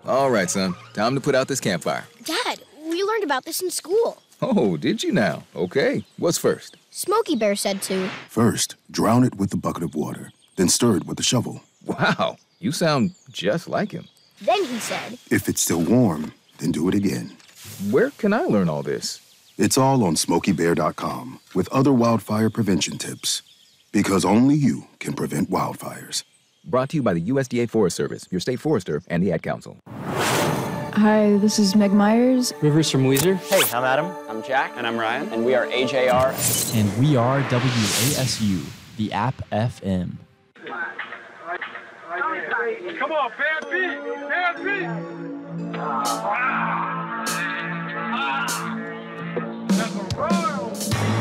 All right, son. Time to put out this campfire. Dad, we learned about this in school. Oh, did you now? Okay. What's first? Smokey Bear said to. First, drown it with a bucket of water, then stir it with a shovel. Wow, you sound just like him. Then he said, If it's still warm, then do it again. Where can I learn all this? It's all on SmokeyBear.com with other wildfire prevention tips. Because only you can prevent wildfires. Brought to you by the USDA Forest Service, your state forester, and the Ad Council. Hi, this is Meg Myers. Rivers from Weezer. Hey, I'm Adam. I'm Jack. And I'm Ryan. And we are AJR. And we are WASU, the App FM. Come on, bad beat! Bad beat!